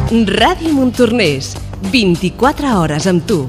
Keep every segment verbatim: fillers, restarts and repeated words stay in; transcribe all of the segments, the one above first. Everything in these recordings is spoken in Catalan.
Ràdio Montornès, vint-i-quatre hores amb tu.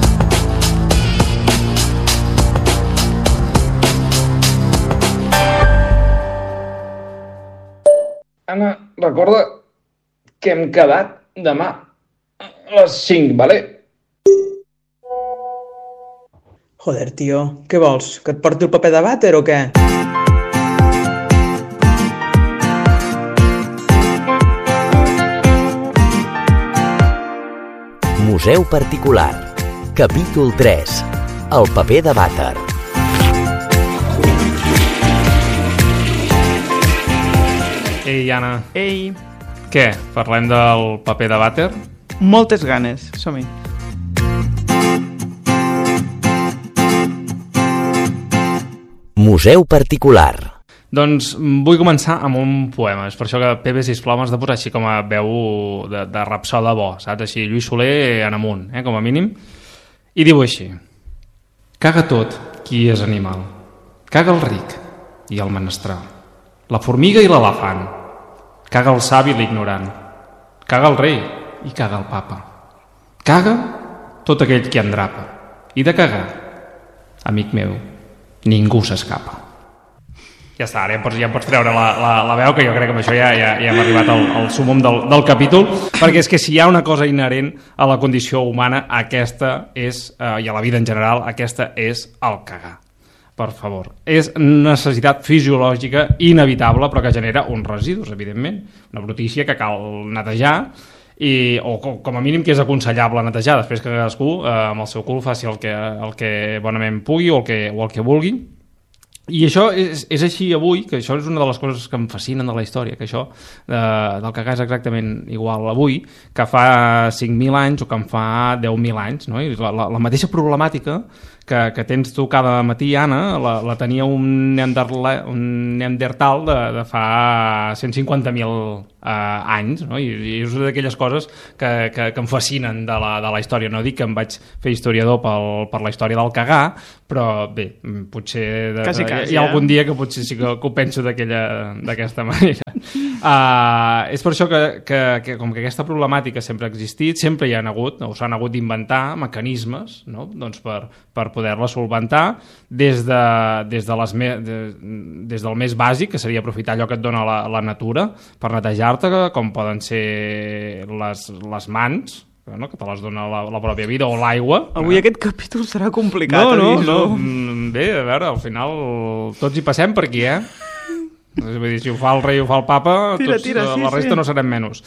Anna, recorda que hem quedat demà a les cinc, vale? Joder, tio, què vols? Que et porti el paper de vàter o què? Museu particular. Capítol tres. El paper de vàter. Ei, Anna. Ei, Què? Parlem del paper de vàter? moltes ganes, som-hi. Museu particular. Doncs vull començar amb un poema. És per això que, Pepe, sisplau, m'has de posar així com a veu de, de rapsoda bo, saps? Així, Lluís Soler en amunt, eh, com a mínim. I diu així: caga tot qui és animal. Caga el ric i el menestral, la formiga i l'elefant. Caga el savi i l'ignorant. Caga el rei i caga el papa. Caga tot aquell qui endrapa. I de cagar, amic meu, ningú s'escapa. Ja està, ara ja em pots, ja em pots treure la, la, la veu, que jo crec que amb això ja, ja, ja hem arribat al, al súmmum del, del capítol, perquè és que si hi ha una cosa inherent a la condició humana, aquesta és, eh, i a la vida en general, aquesta és el cagar. Per favor. És necessitat fisiològica inevitable, però que genera uns residus, evidentment. Una brutícia que cal netejar, i, o com a mínim que és aconsellable netejar, després que cadascú eh, amb el seu cul faci el que, el que bonament pugui o el que, o el que vulgui. I això és, és així avui, que això és una de les coses que em fascinen de la història, que això eh, del cagar és exactament igual avui que fa cinc mil anys o que en fa deu mil anys, no? I la, la, la mateixa problemàtica que, que tens tu cada matí, Anna, la, la tenia un, neanderla, un neandertal de, de fa cent cinquanta mil eh, anys, no? I, i és una d'aquelles coses que, que, que em fascinen de la, de la història. No dic que em vaig fer historiador pel, per la història del cagar, però bé, potser de, quasi, quasi, hi ha eh? algun dia que potser sí que, que ho penso d'aquesta manera. Uh, és per això que, que, que com que aquesta problemàtica sempre ha existit, sempre hi ha hagut, o s'han hagut d'inventar mecanismes, no? Doncs per, per poder-la solventar des, de, des, de les me, de, des del més bàsic, que seria aprofitar allò que et dona la, la natura per netejar-te, com poden ser les, les mans, no? Que te les dona la, la pròpia vida, o l'aigua. Avui no? Aquest capítol serà complicat. No, no, aviso. no. Bé, a veure, al final tots hi passem per aquí, eh? Vull dir, si ho fa el rei o ho fa el papa, tira, tots, tira, sí, la resta sí. no serem menys.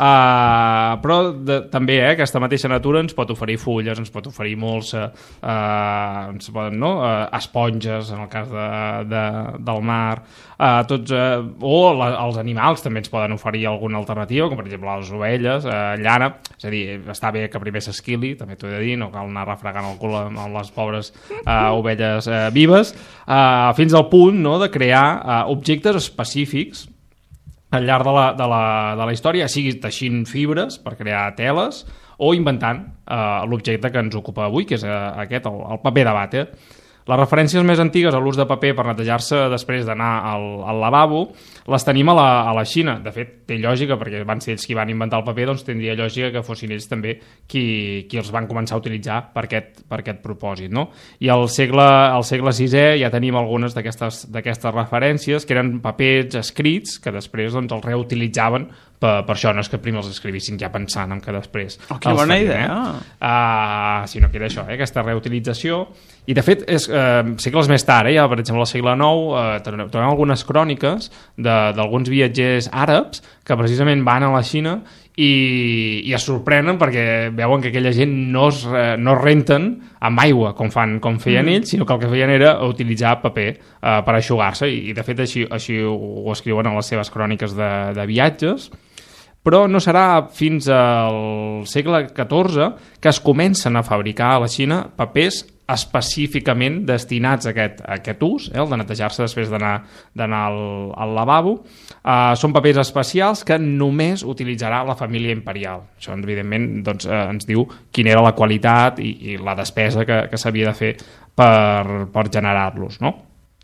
Uh, però de, també eh, aquesta mateixa natura ens pot oferir fulles, ens pot oferir molsa, uh, ens poden, no? uh, esponges, en el cas de, de, del mar, uh, tots, uh, o la, els animals també ens poden oferir alguna alternativa, com per exemple les ovelles, uh, llana. És a dir, està bé que primer s'esquili, també t'ho he de dir, no cal anar refregant el cul amb les pobres uh, ovelles uh, vives, uh, fins al punt, no?, de crear uh, objectes específics al llarg de la, de la, de la història, sigui teixint fibres per crear teles o inventant eh, l'objecte que ens ocupa avui, que és eh, aquest, el, el paper de vàter. Les referències més antigues a l'ús de paper per netejar-se després d'anar al, al lavabo les tenim a la, a la Xina. De fet, té lògica, perquè van ser ells qui van inventar el paper, doncs tindria lògica que fossin ells també qui, qui els van començar a utilitzar per aquest, per aquest propòsit, no? I al segle, al segle sisè ja tenim algunes d'aquestes d'aquestes referències, que eren papers escrits que després doncs, els reutilitzaven per, per això. No és que primer els escrivissin ja pensant en que després oh, que bona farien, idea. Eh? Uh, sinó que era això, eh? Aquesta reutilització. I de fet, és, eh, segles més tard, eh, ja, per exemple al segle nou, eh, trobem algunes cròniques d'alguns viatgers àrabs que precisament van a la Xina i, i es sorprenen perquè veuen que aquella gent no es, eh, no es renten amb aigua com, fan, com feien mm. ells, sinó que el que feien era utilitzar paper eh, per aixugar-se, i, i de fet així, així ho, ho escriuen en les seves cròniques de, de viatges. Però no serà fins al segle catorze que es comencen a fabricar a la Xina papers específicament destinats a aquest, a aquest ús, eh, el de netejar-se després d'anar al, al lavabo. Uh, són papers especials que només utilitzarà la família imperial. Això, evidentment, doncs, eh, ens diu quina era la qualitat i, i la despesa que, que s'havia de fer per, per generar-los, no?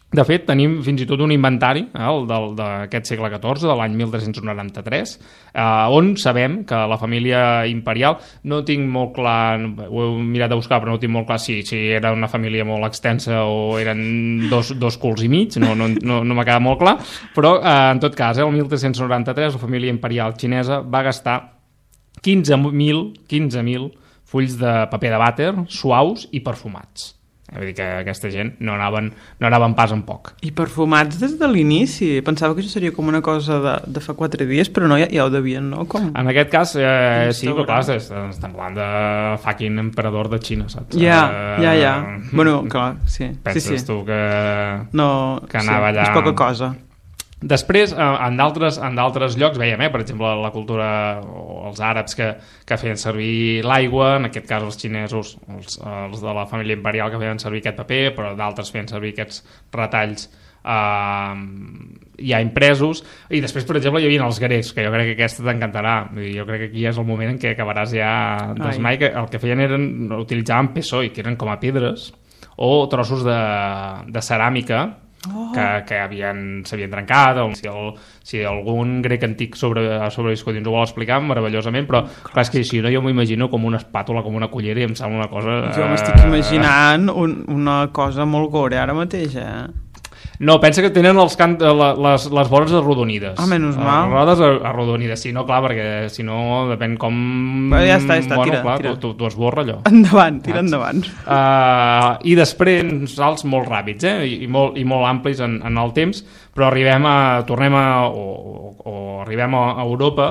De fet, tenim fins i tot un inventari eh, el del- d'aquest segle catorze, de l'any mil tres-cents noranta-tres, eh, on sabem que la família imperial, no tinc molt clar, ho he mirat de buscar, però no tinc molt clar si, si era una família molt extensa o eren dos, dos culs i mig, no, no, no, no m'ha quedat molt clar, però eh, en tot cas, eh, el mil tres-cents noranta-tres la família imperial xinesa va gastar quinze mil quinze mil fulls de paper de vàter suaus i perfumats. Vull dir que aquesta gent no anaven, no anaven pas en poc. I perfumats des de l'inici. Pensava que això seria com una cosa de, de fa quatre dies, però no, ja, ja ho devien, no? Com... En aquest cas, eh, sí, però clar, Instagram. es- estem parlant de fucking emperador de Xina, saps? Ja, Eh, ja, ja. Bueno, clar, sí. Penses sí, sí. tu que... No, que anava sí, allà- és poca cosa. Després, eh, en d'altres en d'altres llocs, veiem, eh, per exemple, la cultura o els àrabs que, que feien servir l'aigua, en aquest cas els xinesos, els, els de la família imperial que feien servir aquest paper, però d'altres feien servir aquests retalls eh, ja impresos. I després, per exemple, hi havia els grecs, que jo crec que aquesta t'encantarà. Vull dir, jo crec que aquí és el moment en què acabaràs ja d'esmai, que el que feien eren, utilitzaven pessoi, que eren com a pedres, o trossos de, de ceràmica, Oh. que, que havien s'havien trencat, o si, el, si algun grec antic sobre, ha sobreviscut i ens ho vol explicar meravellosament, però clar, és que si no jo m'ho imagino com una espàtula, com una cullera, i em sembla una cosa... Jo m'estic imaginant un, una cosa molt gore ara mateix, eh? No, pensa que tenen els can... la- les, les vores arrodonides. Ah, menys Les mal. rodes ar- arrodonides, sí, no, clar, perquè si no depèn com... Però ja està, ja està, bueno, tira, clar, tira. Tu, tu, tu esborra allò. Endavant, tira Saps? endavant. Uh, I després uns salts molt ràpids, eh? I, i, molt, i molt amplis en, en el temps, però arribem a, tornem a, o, o, o arribem a Europa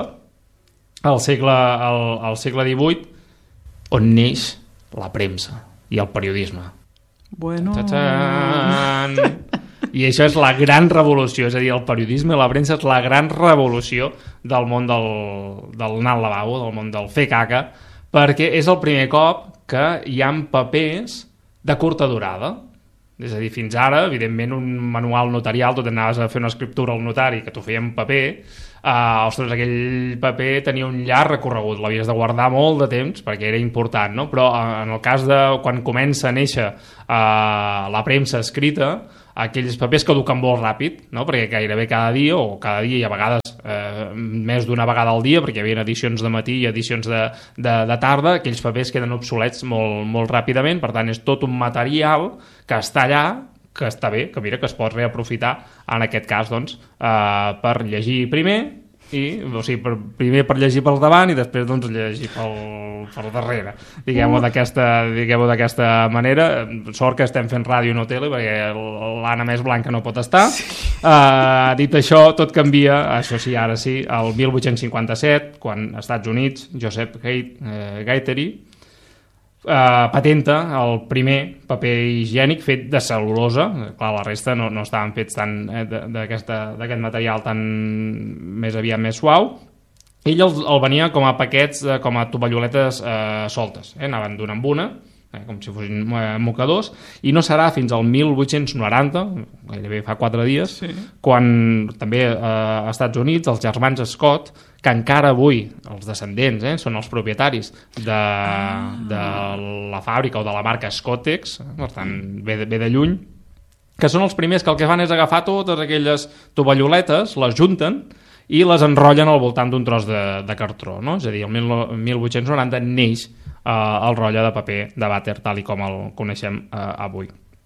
al segle, al, al segle divuit, on neix la premsa i el periodisme. Bueno... Ta-tan! I això és la gran revolució, és a dir, el periodisme i la premsa és la gran revolució del món del, del anar al lavabo, del món del fer caca, perquè és el primer cop que hi ha papers de curta durada. És a dir, fins ara, evidentment, un manual notarial, tu t'anaves a fer una escriptura al notari que t'ho feia en paper, uh, ostres, aquell paper tenia un llarg recorregut, l'havies de guardar molt de temps perquè era important, no? Però uh, en el cas de quan comença a néixer uh, la premsa escrita, aquells papers caduquen molt ràpid, no? Perquè gairebé cada dia, o cada dia i a vegades eh, més d'una vegada al dia, perquè hi havia edicions de matí i edicions de, de, de tarda, aquells papers queden obsolets molt, molt ràpidament, per tant és tot un material que està allà, que està bé, que mira, que es pot reaprofitar en aquest cas, doncs, eh, per llegir primer, i, o sigui, per, primer per llegir pel davant i després doncs llegir pel, pel darrere, diguem-ho d'aquesta diguem-ho d'aquesta manera. Sort que estem fent ràdio i no tele, perquè l'Anna més blanca no pot estar. Sí. Uh, dit això, tot canvia, això sí, ara sí, el mil vuit-cents cinquanta-set, quan als Estats Units Joseph Guitry Uh, patenta el primer paper higiènic fet de cel·lulosa. Clar, la resta no, no estaven fets tan eh, d'aquest material tan més aviat més suau. Ell el, el venia com a paquets, eh, com a tovalloletes eh, soltes, eh? Anaven d'una en una, eh, com si fossin eh, mocadors, i no serà fins al mil vuit-cents noranta, gairebé fa quatre dies, sí. Quan també eh, als Estats Units els germans Scott, que encara avui els descendents eh, són els propietaris de, ah. de la fàbrica o de la marca Scottex, eh, per tant ve de, ve de lluny, que són els primers que el que fan és agafar totes aquelles tovalloletes, les junten i les enrotllen al voltant d'un tros de, de cartró, no? És a dir, el mil vuit-cents noranta neix eh, el rotlle de paper de vàter tal i com el coneixem eh, avui.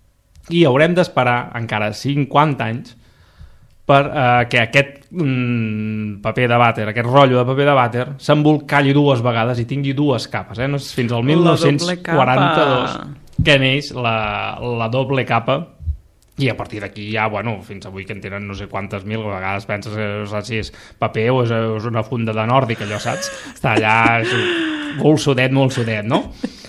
I haurem d'esperar encara cinquanta anys per eh, que aquest mm, paper de vàter, aquest rotllo de paper de vàter s'embolcalli dues vegades i tingui dues capes, eh? No és fins al mil nou-cents quaranta-dos que neix la, la doble capa, i a partir d'aquí ja, bueno, fins avui que en tenen no sé quantes mil, a vegades penses que no saps si és paper o és, és una funda de nòrdic, allò, saps? Està allà, és molt sudet, molt sudet, no?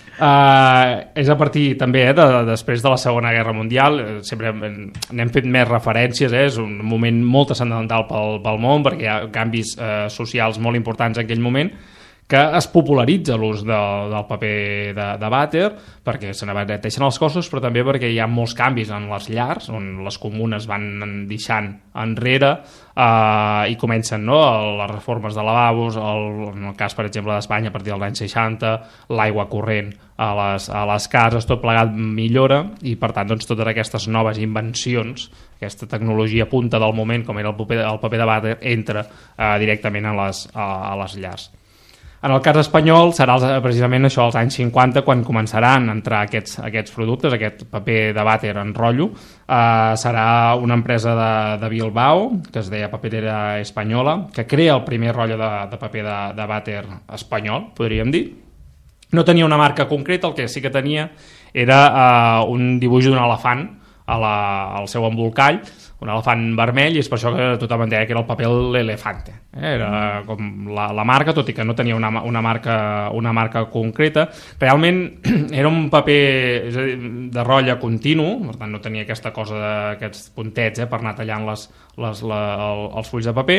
Uh, és a partir també eh, de, de, després de la Segona Guerra Mundial, eh, sempre n'hem fet més referències, eh, és un moment molt transcendental pel, pel món perquè hi ha canvis eh, socials molt importants en aquell moment, que es popularitza l'ús de, del paper de, de vàter perquè se n'abarateixen els costos, però també perquè hi ha molts canvis en les llars, on les comunes van deixant enrere eh, i comencen, no?, les reformes de lavabos, el, en el cas, per exemple, d'Espanya, a partir dels anys seixanta, l'aigua corrent a les, a les cases, tot plegat millora, i per tant doncs, totes aquestes noves invencions, aquesta tecnologia punta del moment, com era el paper, el paper de vàter, entra eh, directament a les, a, a les llars. En el cas espanyol serà els, precisament això, als anys cinquanta, quan començaran a entrar aquests, aquests productes, aquest paper de vàter en rotllo. Eh, serà una empresa de, de Bilbao, que es deia Paperera Espanyola, que crea el primer rotllo de, de paper de, de vàter espanyol, podríem dir. No tenia una marca concreta, el que sí que tenia era eh, un dibuix d'un elefant a la, al seu embolcall, un elefant vermell, i és per això que tothom deia que era el paper l'elefante. Eh? Era com la, la marca, tot i que no tenia una, una, marca, una marca concreta. Realment era un paper, és a dir, de rotlle continu, per tant no tenia aquesta cosa d'aquests puntets eh, per anar tallant les, les, la, el, els fulls de paper.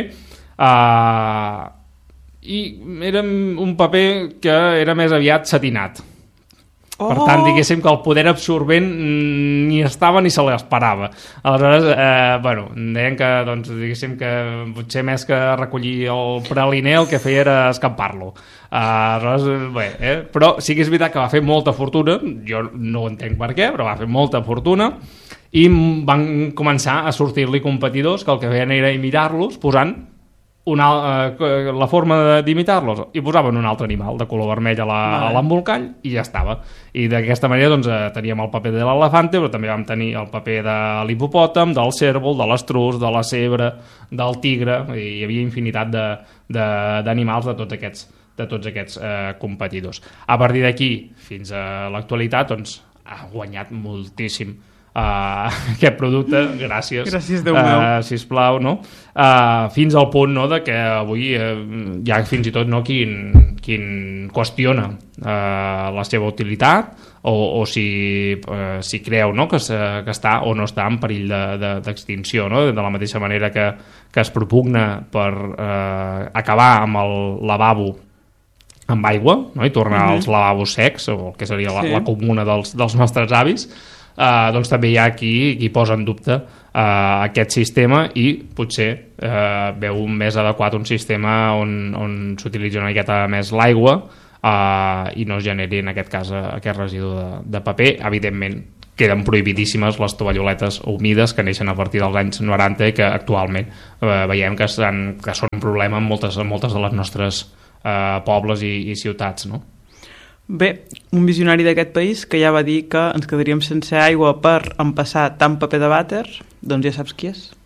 Uh, I era un paper que era més aviat satinat. Oh. Per tant, diguéssim que el poder absorbent ni estava ni se l'esperava. Aleshores, eh, bueno, deien que, doncs, diguéssim que potser més que recollir el praliner el que feia era escampar-lo. Uh, aleshores, bé, eh? Però sí que és veritat que va fer molta fortuna, jo no ho entenc per què, però va fer molta fortuna, i van començar a sortir-li competidors que el que feien era imitar-los posant una, uh, la forma d'imitar-los, i posaven un altre animal de color vermell a l'embolcall i ja estava. I d'aquesta manera doncs, eh, teníem el paper de l'elefante, però també vam tenir el paper de l'hipopòtam, del cérvol, de l'estrus, de la zebra, del tigre, i hi havia infinitat d'animals de, de, de tots aquests, de tots aquests eh, competidors. A partir d'aquí, fins a l'actualitat, doncs, ha guanyat moltíssim Uh, aquest producte, gràcies, gràcies Déu meu, uh, sisplau, no? Uh, fins al punt, no?, de que avui uh, hi ha fins i tot, no?, quin, quin qüestiona uh, la seva utilitat o, o si, uh, si creu, no?, que, se, que està o no està en perill d'extinció, no?, de la mateixa manera que, que es propugna per uh, acabar amb el lavabo amb aigua, no?, i tornar mm-hmm. als lavabos secs, o el que seria la, sí. la comuna dels, dels nostres avis. Uh, doncs també hi ha qui, qui posa en dubte uh, aquest sistema i potser uh, veu més adequat un sistema on, on s'utilitza una miqueta més l'aigua uh, i no es generi en aquest cas aquest residu de, de paper. Evidentment queden prohibidíssimes les tovalloletes humides que neixen a partir dels anys noranta i que actualment uh, veiem que, estan, que són un problema en moltes, en moltes de les nostres uh, pobles i, i ciutats, no? Bé, un visionari d'aquest país que ja va dir que ens quedaríem sense aigua per empassar tant paper de vàter, doncs ja saps qui és.